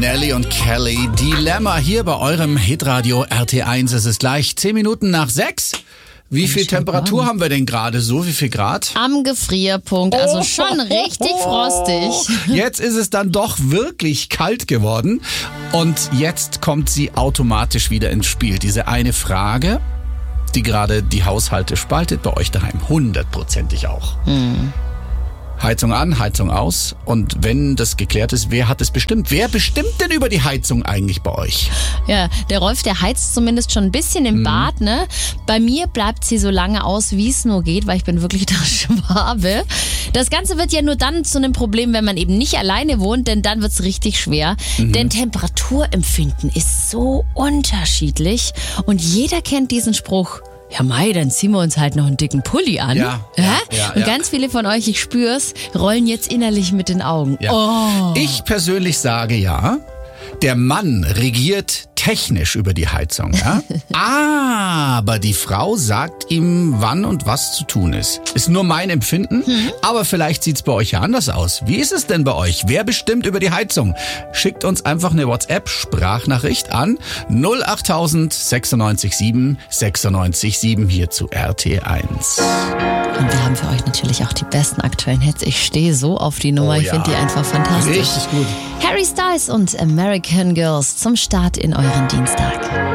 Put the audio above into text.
Nelly und Kelly, Dilemma hier bei eurem Hitradio RT1. Es ist gleich 10 Minuten nach 6. Wie viel Temperatur haben wir denn gerade so? Wie viel Grad? Am Gefrierpunkt, also schon richtig frostig. Jetzt ist es dann doch wirklich kalt geworden. Und jetzt kommt sie automatisch wieder ins Spiel. Diese eine Frage, die gerade die Haushalte spaltet, bei euch daheim. 100%ig auch. Heizung an, Heizung aus. Und wenn das geklärt ist, wer hat es bestimmt? Wer bestimmt denn über die Heizung eigentlich bei euch? Ja, der Rolf, der heizt zumindest schon ein bisschen im Bad, ne? Bei mir bleibt sie so lange aus, wie es nur geht, weil ich bin wirklich der Schwabe. Das Ganze wird ja nur dann zu einem Problem, wenn man eben nicht alleine wohnt, denn dann wird's richtig schwer. Denn Temperaturempfinden ist so unterschiedlich und jeder kennt diesen Spruch. Ja Mai, dann ziehen wir uns halt noch einen dicken Pulli an. Ja. Und ganz viele von euch, ich spür's, rollen jetzt innerlich mit den Augen. Ja. Oh. Ich persönlich sage ja, der Mann regiert technisch über die Heizung, ja? Aber die Frau sagt ihm, wann und was zu tun ist. Ist nur mein Empfinden, aber vielleicht sieht's bei euch ja anders aus. Wie ist es denn bei euch? Wer bestimmt über die Heizung? Schickt uns einfach eine WhatsApp-Sprachnachricht an 08000 96 7 96 7 hier zu RT1. Und wir haben für euch natürlich auch die besten aktuellen Hits. Ich stehe so auf die Nummer, ich finde die einfach fantastisch. Richtig gut. Harry Styles und American Girls zum Start in euren Dienstag.